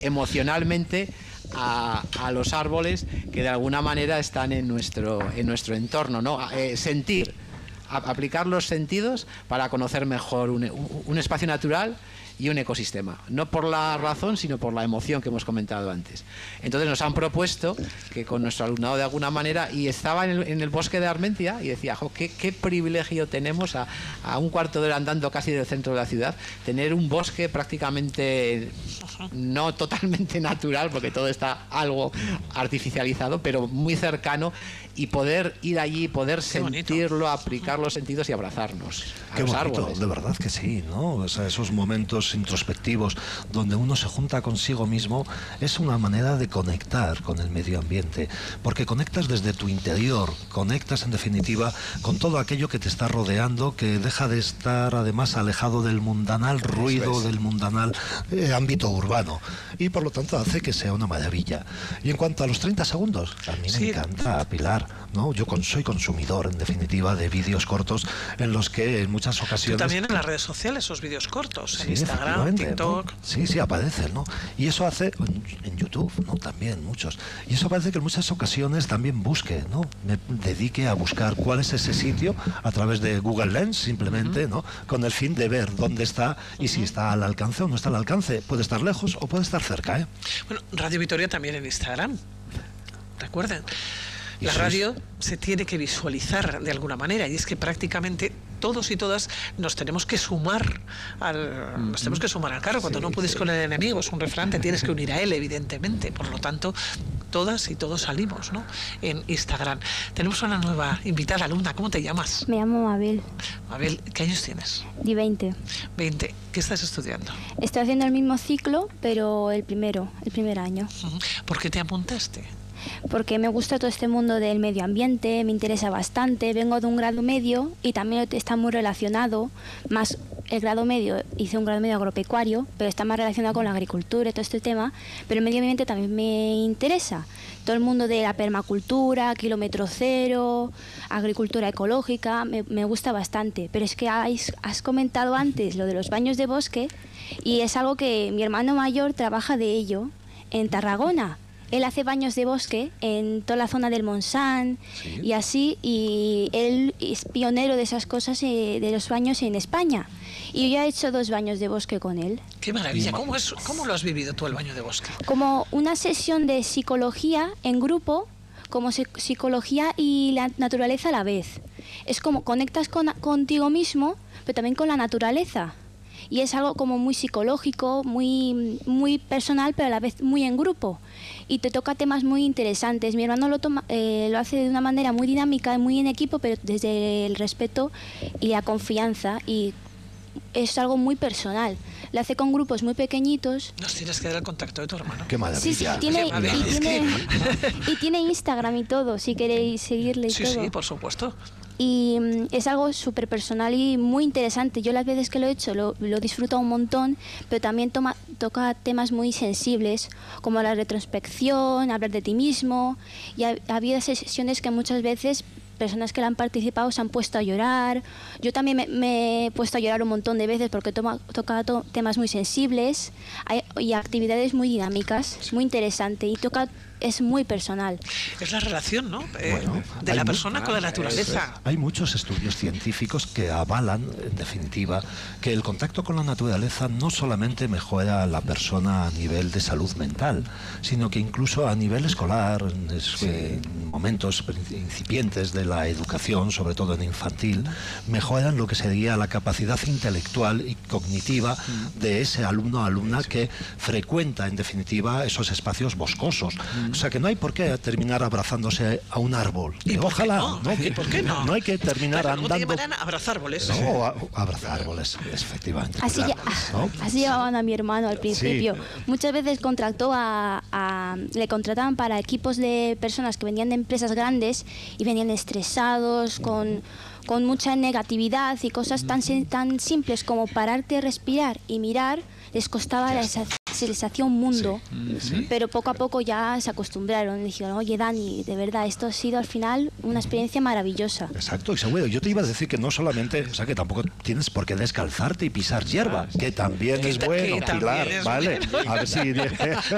emocionalmente a los árboles que de alguna manera están en nuestro entorno, ¿no? Sentir, aplicar los sentidos para conocer mejor un espacio natural y un ecosistema, no por la razón sino por la emoción que hemos comentado antes. Entonces nos han propuesto que con nuestro alumnado de alguna manera, y estaba en el bosque de Armentia y decía, jo, qué privilegio tenemos a un cuarto de hora andando casi del centro de la ciudad, tener un bosque prácticamente no totalmente natural porque todo está algo artificializado, pero muy cercano, y poder ir allí, poder sentirlo, aplicar los sentidos y abrazarnos a Qué los bonito, árboles. de verdad que sí, ¿no? O sea, esos momentos introspectivos donde uno se junta consigo mismo es una manera de conectar con el medio ambiente, porque conectas desde tu interior, conectas en definitiva con todo aquello que te está rodeando, que deja de estar además alejado del mundanal ruido, del mundanal ámbito urbano, y por lo tanto hace que sea una maravilla. Y en cuanto a los 30 segundos, a mí me encanta, Pilar, ¿no? Yo soy consumidor, en definitiva, de vídeos cortos en los que en muchas ocasiones... Tú también en las redes sociales, esos vídeos cortos, sí, en Instagram, TikTok... ¿no? Sí, aparecen, ¿no? Y eso hace, en YouTube, ¿no? También muchos. Y eso parece que en muchas ocasiones también busque, ¿no? Me dedique a buscar cuál es ese sitio a través de Google Lens, simplemente, ¿no? Con el fin de ver dónde está y si está al alcance o no está al alcance. Puede estar lejos o puede estar cerca, ¿eh? Bueno, Radio Vitoria también en Instagram. ¿Recuerdan? La radio se tiene que visualizar de alguna manera, y es que prácticamente todos y todas nos tenemos que sumar al carro. Cuando no puedes con el enemigo, es un refrán, te tienes que unir a él, evidentemente. Por lo tanto, todas y todos salimos, ¿no? En Instagram. Tenemos una nueva invitada, alumna. ¿Cómo te llamas? Me llamo Mabel. Mabel, ¿qué años tienes? 20. 20. ¿Qué estás estudiando? Estoy haciendo el mismo ciclo, pero el primer año. ¿Por qué te apuntaste? Porque me gusta todo este mundo del medio ambiente, me interesa bastante, vengo de un grado medio y también está muy relacionado, más el grado medio, hice un grado medio agropecuario, pero está más relacionado con la agricultura y todo este tema, pero el medio ambiente también me interesa, todo el mundo de la permacultura, kilómetro cero, agricultura ecológica, me gusta bastante, pero es que has comentado antes lo de los baños de bosque y es algo que mi hermano mayor trabaja de ello en Tarragona. Él hace baños de bosque en toda la zona del Montsant y así, y él es pionero de esas cosas, de los baños en España. Y yo ya he hecho 2 baños de bosque con él. ¡Qué maravilla! ¿Cómo lo has vivido tú el baño de bosque? Como una sesión de psicología en grupo, como psicología y la naturaleza a la vez. Es como conectas contigo mismo, pero también con la naturaleza. Y es algo como muy psicológico, muy personal, pero a la vez muy en grupo. Y te toca temas muy interesantes. Mi hermano lo hace de una manera muy dinámica, muy en equipo, pero desde el respeto y la confianza. Y es algo muy personal. Lo hace con grupos muy pequeñitos. Nos tienes que dar el contacto de tu hermano. ¡Qué maravilla! Sí, y tiene Instagram y todo, si queréis seguirle y todo. Sí, por supuesto. Y es algo súper personal y muy interesante. Yo las veces que lo he hecho lo disfruto un montón, pero también toca temas muy sensibles, como la retrospección, hablar de ti mismo. Y ha habido sesiones que muchas veces personas que la han participado se han puesto a llorar. Yo también me he puesto a llorar un montón de veces porque toca temas muy sensibles y actividades muy dinámicas, muy interesante, y es muy personal. Es la relación, ¿no? De la persona con la naturaleza. Hay muchos estudios científicos que avalan, en definitiva, que el contacto con la naturaleza no solamente mejora a la persona a nivel de salud mental, sino que incluso a nivel escolar, en momentos incipientes de la educación, sobre todo en infantil, mejoran lo que sería la capacidad intelectual y cognitiva de ese alumno o alumna que frecuenta, en definitiva, esos espacios boscosos. O sea, que no hay por qué terminar abrazándose a un árbol. ¿Y ojalá, no? ¿Y por qué no? No hay que terminar andando... Te llamarán abrazar árboles. No, abrazar árboles, efectivamente. Así, ¿no? Así llamaban a mi hermano al principio. Sí. Muchas veces le contrataban para equipos de personas que venían de empresas grandes y venían estresados, con mucha negatividad y cosas tan simples como pararte, respirar y mirar. Les costaba se les hacía un mundo, pero poco a poco ya se acostumbraron. Dijeron, oye Dani, de verdad, esto ha sido al final una experiencia maravillosa. Exacto, y seguro, yo te iba a decir que no solamente, o sea, que tampoco tienes por qué descalzarte y pisar hierba, que también es bueno, Pilar, ¿vale? A ver si...